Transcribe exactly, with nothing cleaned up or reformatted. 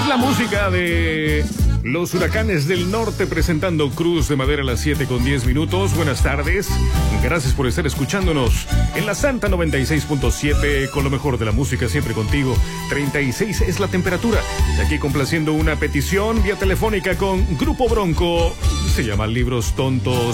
Es la música de Los Huracanes del Norte presentando Cruz de Madera a las siete con diez minutos. Buenas tardes. Gracias por estar escuchándonos en la Santa noventa y seis punto siete con lo mejor de la música siempre contigo. treinta y seis es la temperatura. Y aquí complaciendo una petición vía telefónica con Grupo Bronco. Se llama Libros Tontos.